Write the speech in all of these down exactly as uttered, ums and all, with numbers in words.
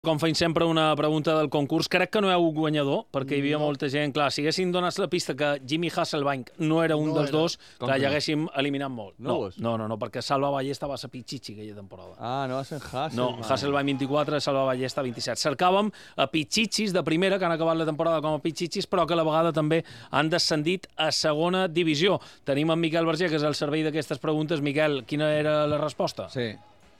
Com feim sempre una pregunta del concurs, crec que no hi ha un guanyador, perquè hi havia No. molta gent. Clar, si haguessin donat la pista que Jimmy Hasselbank no era un No dels era. dos, Com clar, que ja no? haguéssim eliminat molt. No No, ho és? no, no, no, perquè Salva Ballesta va ser Pichichi aquella temporada. Ah, no va ser Hasselbank. No, Hasselbank vint-i-quatre, Salva Ballesta vint-i-set. Cercàvem a Pichichis de primera, que han acabat la temporada com a Pichichis, però que a la vegada també han descendit a segona divisió. Tenim en Miquel Verger, que és el servei d'aquestes preguntes. Miquel, quina era la resposta? Sí.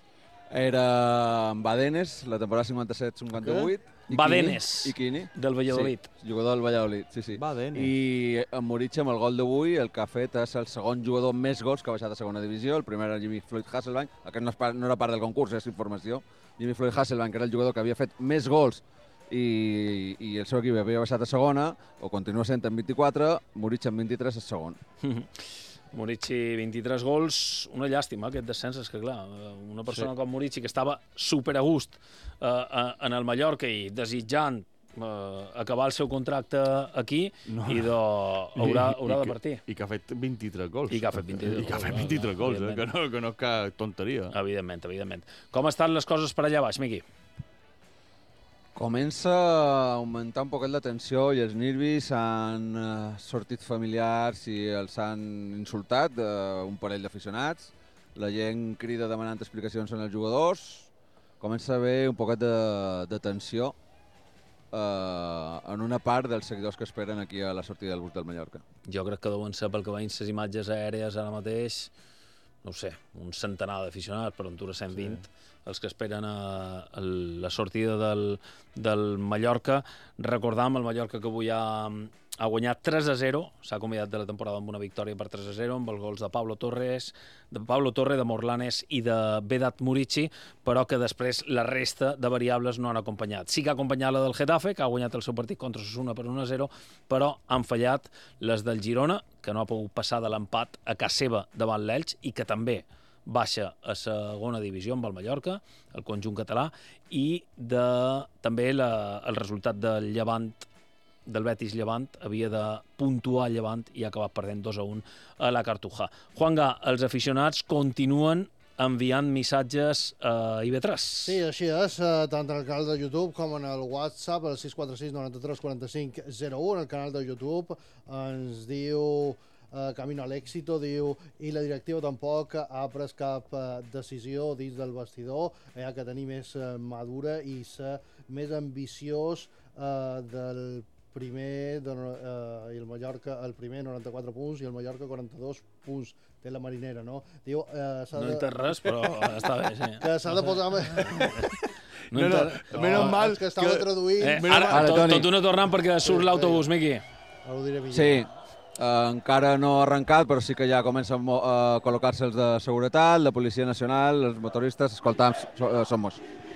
Era Badenes, la temporada cinquanta-set cinquanta-vuit. Badenes, I Quini. del Valladolid. Sí, jugador del Valladolid, sí, sí. Badenes. I en Moritx, amb el gol d'avui, el que ha fet és el segon jugador amb més gols que ha baixat a segona divisió. El primer era Jimmy Floyd Hasselbank, aquest no, és part, no era part del concurs, és informació. Jimmy Floyd Hasselbank era el jugador que havia fet més gols i, i el seu equip havia baixat a segona, o continua sent en vint-i-quatre, Moritx en vint-i-tres és segon. Morici, vint-i-tres gols, una llàstima aquest descens, és que clar, una persona sí. com Morici que estava super a gust eh, en el Mallorca i desitjant eh, acabar el seu contracte aquí no. i de, haurà, haurà de partir. I que ha fet vint-i-tres gols. I que ha fet vint-i-tres I que ha fet gols, vint-i-tres gols, eh? evidentment. que, no, que no és cap tonteria. Evidentment, evidentment. Com estan les coses per allà baix, Miqui? Comença a augmentar un poquet la tensió i els nervis, han uh, sortit familiars i els han insultat, uh, un parell d'aficionats. La gent crida demanant explicacions en els jugadors. Comença a haver un poquet de, de tensió uh, en una part dels seguidors que esperen aquí a la sortida del bus del Mallorca. Jo crec que deuen ser, pel que veiem les imatges aèries ara mateix, no ho sé, un centenar d'aficionats, però en Tura cent vint, sí. els que esperen a, a la sortida del, del Mallorca. Recordam el Mallorca que avui ha, ha guanyat tres a zero, s'ha acomiadat de la temporada amb una victòria per tres a zero, amb els gols de Pablo Torres, de Pablo Torre, de Morlanes i de Vedat Murici, però que després la resta de variables no han acompanyat. Sí que ha acompanyat la del Getafe, que ha guanyat el seu partit contra Osasuna per un a zero, però han fallat les del Girona, que no ha pogut passar de l'empat a casa seva davant l'Elx i que també baixa a segona divisió amb el Mallorca, el conjunt català, i de, també la, el resultat del Llevant, del Betis Llevant, havia de puntuar Llevant i ha acabat perdent dos a un a la Cartuja. Juanga, els aficionats continuen enviant missatges a I V tres. Sí, així és, tant en el canal de YouTube com en el WhatsApp, el sis quatre sis noranta-tres quaranta-cinc zero u, en el canal de YouTube ens diu eh, Camino al Éxito, diu, i la directiva tampoc ha pres cap eh, decisió dins del vestidor, eh, que tenir més eh, madura i ser més ambiciós eh, del primer de, eh, i el Mallorca, el primer noranta-quatre punts i el Mallorca quaranta-dos punts de la Marinera, no? Diu, eh, No de... entès res, però està bé, sí. Que s'ha de posar... No, No, no, no, menys mal és que estava que- traduint... Eh, Mira, ara, ara, tot, Toni. tot una tornant perquè surt l'autobús, Miqui. Ara ho diré millor. Sí, uh, encara no ha arrencat, però sí que ja comença a, mo- a col·locar-se els de seguretat, la Policia Nacional, els motoristes, escoltam, so, uh, somos.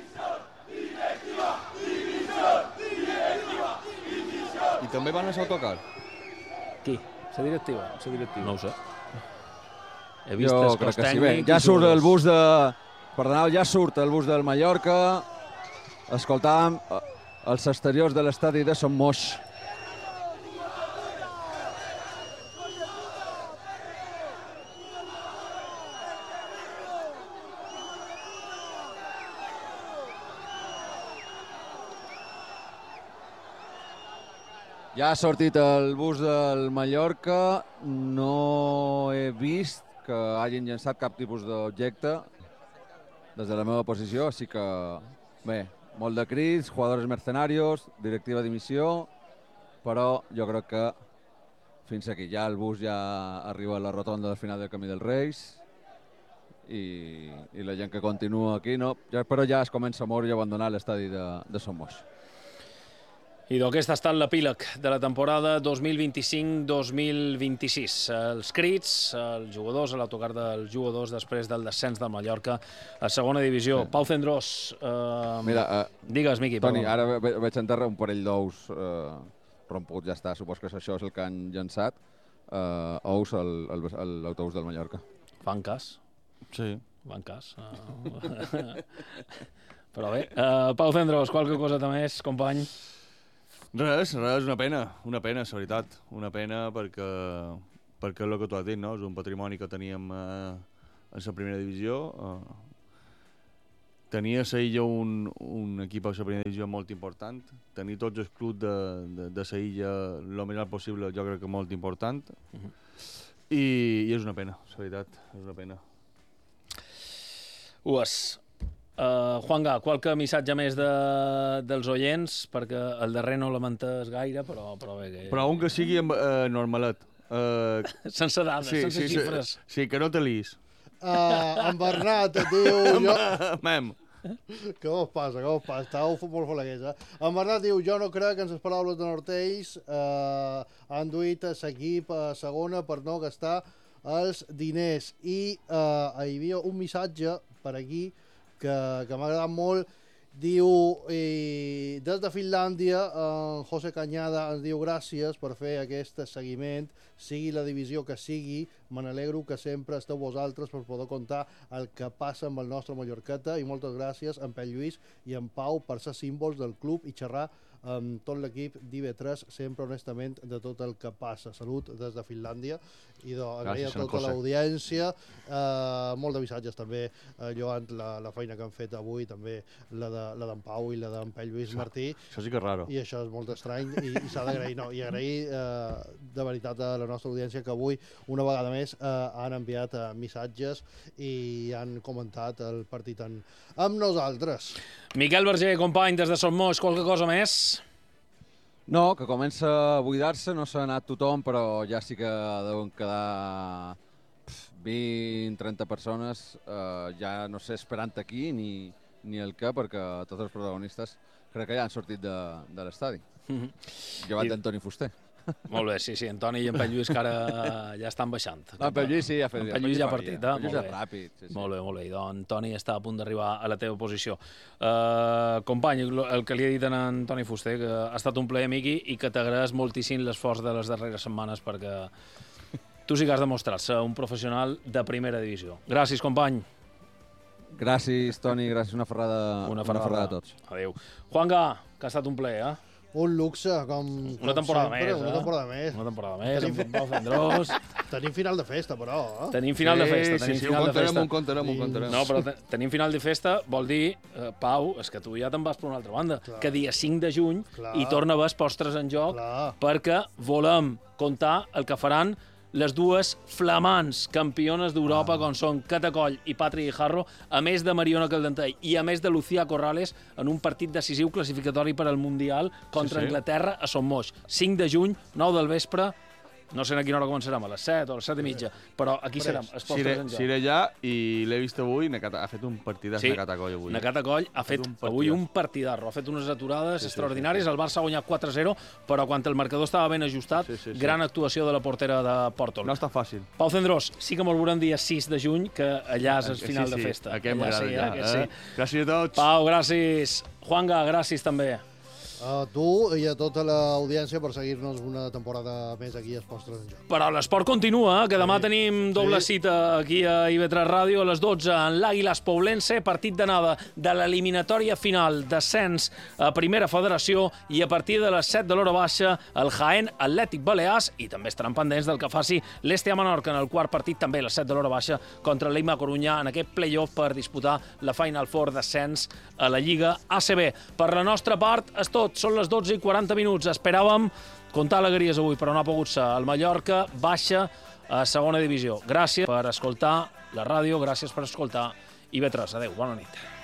I també van a autocar. Qui? La directiva. La directiva. No ho sé. He vist Jo els crec cos que sí. tècnic Bé, ja i surt el jugadors. bus de... Perdoneu, ja surt el bus del Mallorca. Escoltàvem uh, els exteriors de l'estadi de Son Moix. Ja ha sortit el bus del Mallorca. No he vist que hagin llançat cap tipus d'objecte des de la meva posició, així que, bé, molt de crits, jugadors mercenarios, directiva d'emissió, però jo crec que fins aquí. Ja el bus ja arriba a la rotonda del final del Camí dels Reis i, i la gent que continua aquí, no, ja, però ja es comença a moure i a abandonar l'estadi de, de Son Moix. I d'aquest ha estat l'epíleg de la temporada dos mil vint-i-cinc dos mil vint-i-sis. Els crits, els jugadors, l'autocar dels jugadors després del descens del Mallorca a segona divisió. Sí. Pau Cendrós, eh, Mira, uh, digues, Miqui. Toni, perdona. ara ve- veig enterrar un parell d'ous eh, romputs, ja està, supos que això és el que han llançat, eh, ous al, al, a l'autobús del Mallorca. Fan cas, Sí. fan cas. Eh, Però bé, eh, Pau Cendrós, qualque cosa més, company? Res, res, una pena, una pena, la veritat. Una pena perquè, perquè és el que tu has dit, no? És un patrimoni que teníem eh, en la primera divisió. Eh, tenir a Sevilla un, un equip a la primera divisió molt important, tenir tots els clubs de, de, de Sevilla el més alt possible, jo crec que molt important, uh -huh. I, i és una pena, la veritat, és una pena. Ho és. Uh, Juanga, qualque missatge més de, dels oients, perquè el darrer no lamentes gaire, però, però bé... Que... Però un que sigui eh, normalet. Uh, sense dades, sí, sense sí, xifres. Sí, sí, que no te lis. Uh, en Bernat et diu... Jo... Mem. Què vos passa, què vos passa? Estàu molt folaguers, eh? En Bernat diu, jo no crec que en les paraules de Nortells eh, han duit l'equip a segona per no gastar els diners. I eh, hi havia un missatge per aquí que, que m'ha agradat molt. Diu, eh, des de Finlàndia, en José Cañada ens diu gràcies per fer aquest seguiment, sigui la divisió que sigui, me n'alegro que sempre esteu vosaltres per poder contar el que passa amb el nostre Mallorqueta, i moltes gràcies a en Pep Lluís i en Pau per ser símbols del club i xerrar amb tot l'equip d'I V tres sempre honestament de tot el que passa. Salut des de Finlàndia i d'agrair a tota l'audiència, eh, molt de missatges també, eh, Joan, la, la feina que han fet avui, també la d'en de, Pau i la d'en Pep Lluís això, Martí. Això sí que és raro. I això és molt estrany i, i s'ha d'agrair, no, i agrair eh, de veritat a la nostra audiència que avui, una vegada més, eh, han enviat eh, missatges i han comentat el partit en, amb nosaltres. Miquel Verger, company, des de Son Moix, qualque cosa més? No, que comença a buidar-se, no s'ha anat tothom, però ja sí que deuen quedar vint trenta persones, eh, ja no sé, esperant aquí ni, ni el què, perquè tots els protagonistes crec que ja han sortit de, de l'estadi. Mm-hmm. Llevat I... d'Antoni Fuster. Molt bé, sí, sí, en Toni i en Pep Lluís que ara ja estan baixant. No, en Pep Lluís sí, ja ha fet. En Pep Lluís ja ha partit, eh? Molt bé. Ràpid, sí, sí. Molt bé, molt bé. Doncs Toni està a punt d'arribar a la teva posició. Uh, company, el que li he dit a en Toni Fuster, que ha estat un plaer, Miqui, i que t'agraeix moltíssim l'esforç de les darreres setmanes, perquè tu sí que has demostrat ser un professional de primera divisió. Gràcies, company. Gràcies, Toni, gràcies. Una ferrada, una ferrada, una ferrada a tots. Adéu. Juanga, que ha estat un plaer, eh? Un luxe, com, una com temporada sempre, més, una eh? temporada més. Una temporada més, amb Pau Fendrós. Tenim final de festa, però. Eh? Tenim final sí, de festa, tenim sí, sí, final de festa. Ho contarem, ho contarem. No, però te tenim final de festa, vol dir, eh, Pau, és que tu ja te'n vas per una altra banda, clar. Que dia cinc de juny clar. Hi torna a haver postres en joc, clar. Perquè volem contar el que faran les dues flamants campiones d'Europa, ah. com són Catacoll i Patri Guijarro, a més de Mariona Caldentell i a més de Lucía Corrales, en un partit decisiu classificatori per al Mundial contra sí, sí. Anglaterra a Son Moix. cinc de juny, nou del vespre, no sé a quina hora començarem, a les set o a les set i mitja, però aquí serem, els postres en joc. Seré allà i l'he vist avui, ha fet un partidàs sí, Catacoll avui. Catacoll ha fet, fet avui un partidarro, ha fet unes aturades sí, extraordinàries, sí, sí. El Barça ha guanyat quatre a zero, però quan el marcador estava ben ajustat, sí, sí, sí. Gran actuació de la portera de Pòrtol. No està fàcil. Pau Cendrós, sí que me'l veurem dia sis de juny, que allà és el final sí, sí. de festa. Aquest m'agrada, ja. Eh? Sí. Gràcies a tots. Pau, gràcies. Juanga, gràcies també. A tu i a tota l'audiència per seguir-nos una temporada més aquí a Postres en Joc. Però l'esport continua, que demà sí. tenim doble sí. cita aquí a I V tres Ràdio a les dotze en l'Àguiles Poblense, partit d'anada de l'eliminatòria final d'ascens a Primera Federació, i a partir de les set de l'hora baixa el Jaén Atlètic Balears, i també estaran pendents del que faci l'Estea Menorca en el quart partit, també a les set de l'hora baixa, contra l'Eima Corunyà en aquest play-off per disputar la Final Four d'ascens a la Lliga A C B. Per la nostra part és tot. Són les dotze i quaranta minuts. Esperàvem comptar alegries avui, però no ha pogut ser. El Mallorca baixa a segona divisió. Gràcies per escoltar la ràdio, gràcies per escoltar I V tres. Adéu, bona nit.